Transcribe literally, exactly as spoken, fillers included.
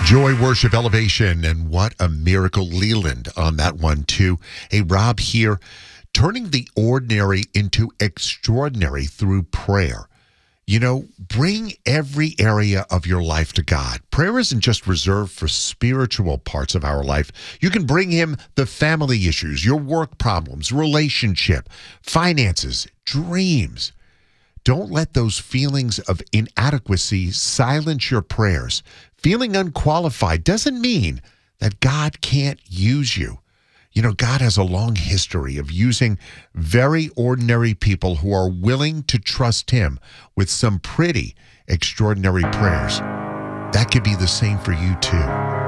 Joy, worship, elevation, and what a miracle. Leland on that one, too. Hey, Rob here, turning the ordinary into extraordinary through prayer. You know, bring every area of your life to God. Prayer isn't just reserved for spiritual parts of our life. You can bring him the family issues, your work problems, relationship, finances, dreams. Don't let those feelings of inadequacy silence your prayers. Feeling unqualified doesn't mean that God can't use you. You know, God has a long history of using very ordinary people who are willing to trust him with some pretty extraordinary prayers. That could be the same for you too.